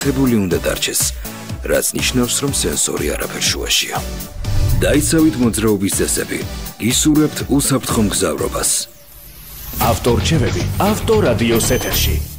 თებული უნდა დარჩეს, რაც ნიშნავს, რომ სენსორი არაფერ შუაშია. დაიცავით მოძრაობის წესები, გისურვებთ უსაფრთხო მგზავრობას. ავტორჩევები ავტორადიოს ეთერში.